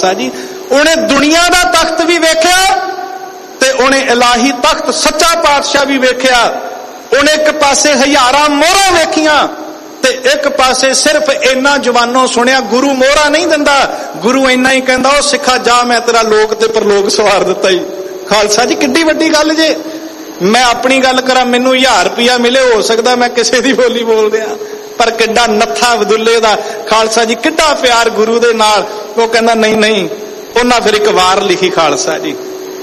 खालसा जी। उन्हें दुनिया का तख्त भी वेख्या ते उन्हें इलाही तख्त सच्चा पातशाह भी वेख्या। उन्हें एक पासे हजारां मोहरां वेखियां ते एक पासे सिर्फ इन्ना जवानों सुनिया गुरु मोहरा नहीं दिंदा, गुरु इन्ना ही कहंदा ओ सिखा जा मैं तेरा लोक ते परलोक सवार दिता ही। खालसा जी किड्डी वड्डी गल जे। मैं अपनी गल करा, मैनू 1000 रुपया मिले, हो सकता मैं किसी की बोली बोल दिया, पर किड्डा नत्था अब्दुल्ले दा खालसा जी किड्डा प्यार गुरु दे नाल। वो कहंदा नहीं नहीं। उन्हां फिर एक वार लिखी खालसा जी।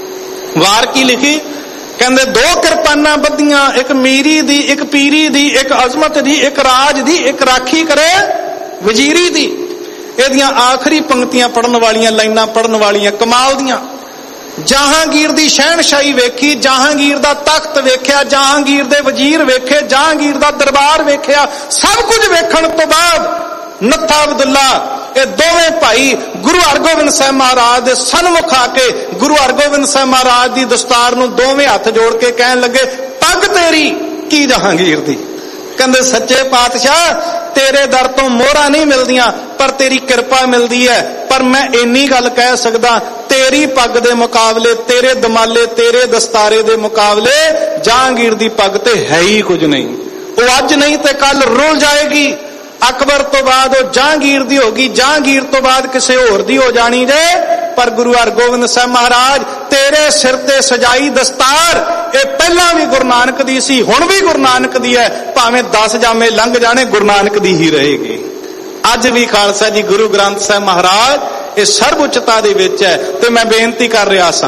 वार की लिखी? कहंदे 2 किरपानां बद्धियां, एक मीरी दी, एक पीरी दी, एक अजमत दी, एक राज दी, एक राखी करे वजीरी दी। इहदियां आखिरी पंक्तियां पढ़न वालियां, लाइनां पढ़न वालियां कमाल दियां। जहांगीर दी शहनशाही वेखी, जहांगीर दा तख्त वेख्या, जहांगीर दे वजीर वेखे, जहांगीर दा दरबार वेख्या, सब कुछ वेखण तो बाद नत्था अब्दुल्ला ये दोवें भाई गुरु हरगोबिंद साहब महाराज दे सन्मुख आके गुरु हरगोबिंद साहब महाराज दी दस्तार नूं दोवें हथ जोड़ के कहन लगे, पग तेरी की जहांगीर दी। कहंदे सच्चे पातशाह तेरे दर तो मोहरा नहीं मिलदियां पर तेरी कृपा मिलदी है। पर मैं इन्नी गल कह सकदा, तेरी पग दे मुकाबले, तेरे दमाले, तेरे दस्तारे दे मुकाबले जहांगीर दी पग ते है ही कुछ नहीं। वो अज नहीं ते कल रुल जाएगी। अकबर तो बाद वो जहांगीर दी होगी, जहांगीर तो बाद किसी होर दी हो जानी जे। पर गुरु हरगोबिंद साहब महाराज तेरे सिर ते सजाई दस्तार ये पहला भी गुरु नानक दी सी, हुण भी गुरु नानक दी है, भावें 10 जामे लंघ जाने गुरु नानक दी ही रहेगी। अज भी खालसा जी गुरु ग्रंथ साहब महाराज ये सर्व उच्चता दे विच है। ते मैं बेनती कर रहा सा,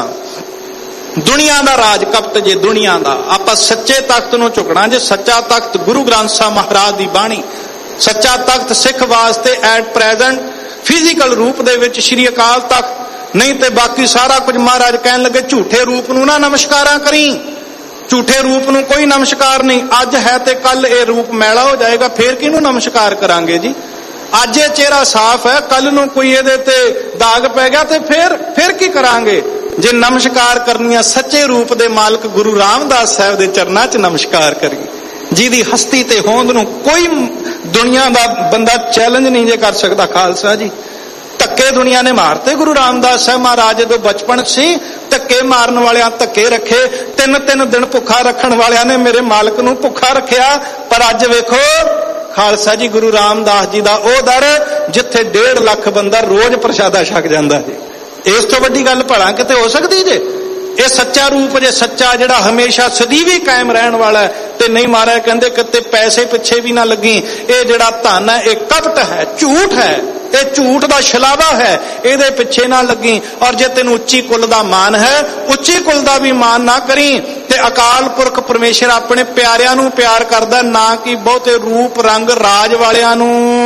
दुनिया दा राज कपट जे दुनिया दा, आपां सच्चे तख्त नूं झुकना जे। सच्चा तख्त गुरु ग्रंथ साहब महाराज दी बाणी, सच्चा तख्त सिख वास्ते एट प्रेजेंट फिजिकल रूप दे विच श्री अकाल तख्त, नहीं ते बाकी सारा कुछ। महाराज कहन लगे झूठे रूप नूं ना नमस्कारा करी, झूठे रूप नूं कोई नमस्कार नहीं। अज है ते कल ये रूप मैला हो जाएगा, फिर किहनूं नमस्कार करांगे जी। अज ये चेहरा साफ है, कल नूं कोई इहदे ते दाग पै गया ते फिर की करांगे। जे नमस्कार करनी सच्चे रूप दे मालक गुरु रामदास साहब दे चरनां च नमस्कार करिए, जिहदी हस्ती ते होंद नूं कोई दुनिया दा बंदा चैलेंज नहीं जे कर सकता। खालसा जी धक्के दुनिया ने मारते गुरु रामदास साहब महाराज जो बचपन सी, धक्के मारन वालियां धक्के रखे, 3-3 दिन भुखा रखण वालियां ने मेरे मालक नूं भुखा रखिया। पर अज वेखो खालसा जी गुरु रामदास जी दा ओ दर जिथे 1.5 लाख बंदा रोज प्रसादा छक जांदा जी। इस तो वड्डी गल भला किते हो सकदी जे? ये सच्चा रूप जे, सच्चा जिहड़ा हमेशा सदीवी कायम रहन वाला है। ते नहीं महाराज कहंदे किते पैसे पिछे भी ना लगी, ये जिहड़ा धन है ये कपट है, झूठ है, ये झूठ दा छलावा है, इहदे पिछे ना लगी। और जे तैनूं उच्ची कुल दा मान है, उच्ची कुल दा भी मान ना करी। ते अकाल पुरख परमेश्वर अपने प्यारिਆਂ ਨੂੰ प्यार करदा, ना कि बहुते रूप रंग राज वालिਆਂ ਨੂੰ।